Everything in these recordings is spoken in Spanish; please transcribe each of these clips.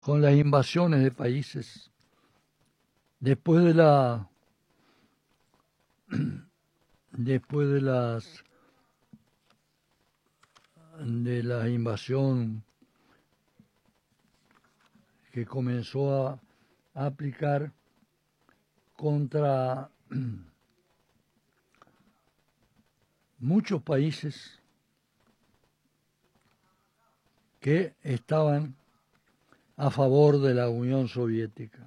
con las invasiones de países. Después de la invasión que comenzó a aplicar contra muchos países que estaban a favor de la Unión Soviética.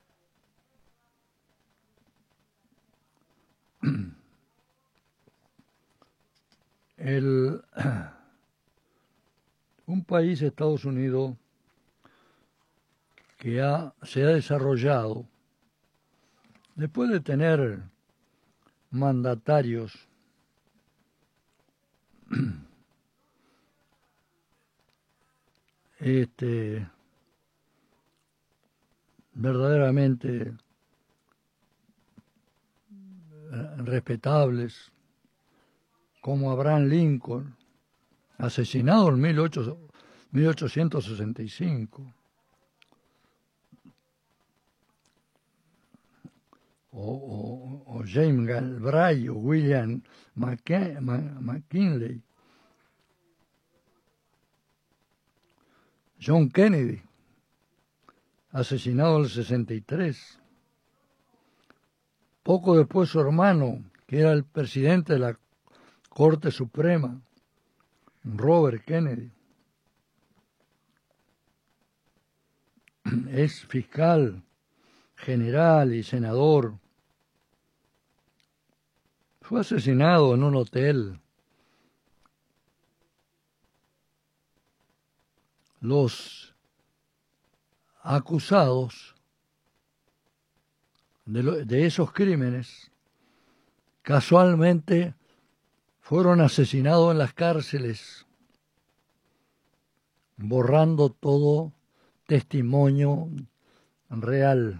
Un país, Estados Unidos, que se ha desarrollado después de tener mandatarios verdaderamente respetables, como Abraham Lincoln, asesinado en 1865, o James Galbraith, o William McKinley, John Kennedy, asesinado en el 63. Poco después su hermano, que era el presidente de la Corte Suprema, Robert Kennedy, es fiscal general y senador, fue asesinado en un hotel. Los acusados de esos crímenes casualmente fueron asesinados en las cárceles, borrando todo testimonio real.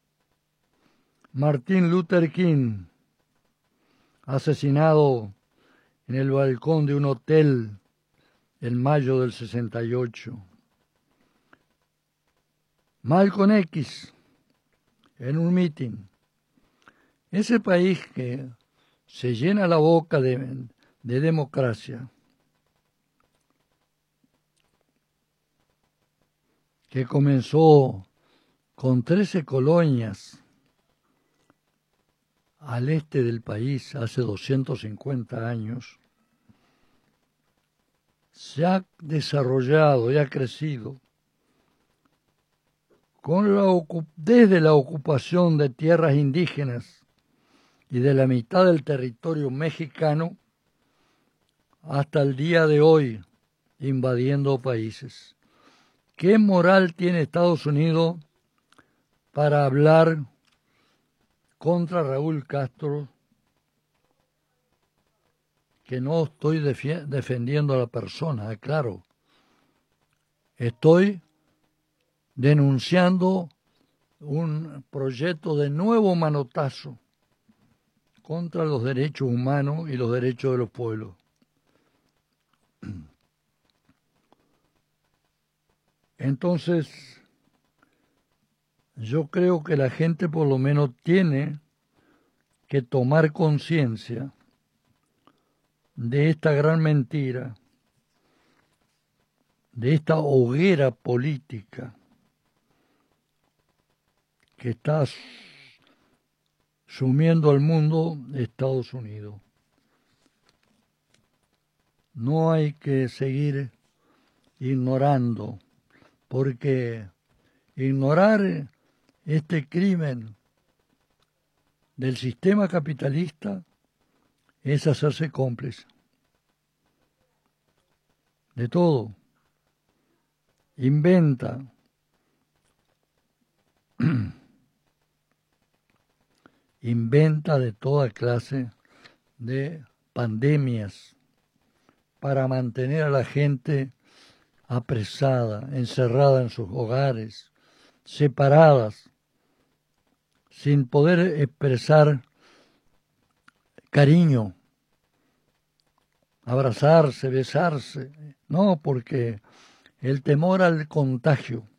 Martin Luther King, asesinado en el balcón de un hotel en mayo del 68. Malcolm X, en un mitin. Ese país que se llena la boca de democracia, que comenzó con 13 colonias al este del país hace 250 años, se ha desarrollado y ha crecido desde la ocupación de tierras indígenas y de la mitad del territorio mexicano hasta el día de hoy, invadiendo países. ¿Qué moral tiene Estados Unidos para hablar contra Raúl Castro? Que no estoy defendiendo a la persona, claro. Estoy denunciando un proyecto de nuevo manotazo contra los derechos humanos y los derechos de los pueblos. Entonces, yo creo que la gente por lo menos tiene que tomar conciencia de esta gran mentira, de esta hoguera política que está sumiendo al mundo de Estados Unidos. No hay que seguir ignorando, porque ignorar este crimen del sistema capitalista es hacerse cómplice de todo. Inventa de toda clase de pandemias para mantener a la gente apresada, encerrada en sus hogares, separadas, sin poder expresar cariño, abrazarse, besarse. No, porque el temor al contagio